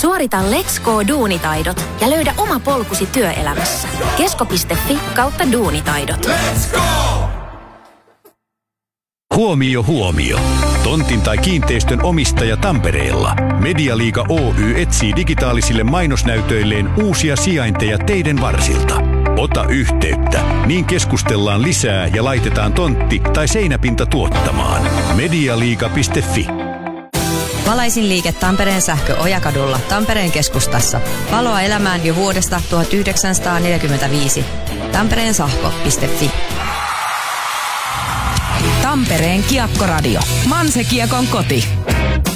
Suorita Let's Go Duunitaidot ja löydä oma polkusi työelämässä. kesko.fi/duunitaidot. Let's go! Huomio, huomio. Tontin tai kiinteistön omistaja Tampereella. Medialiiga Oy etsii digitaalisille mainosnäytöilleen uusia sijainteja teiden varsilta. Ota yhteyttä, niin keskustellaan lisää ja laitetaan tontti tai seinäpinta tuottamaan. Medialiiga.fi. Valaisin liike Tampereen sähkö Ojakadulla Tampereen keskustassa. Valoa elämään jo vuodesta 1945. tampereensahko.fi. Tampereen Kiekkoradio. Manse Kiekon koti.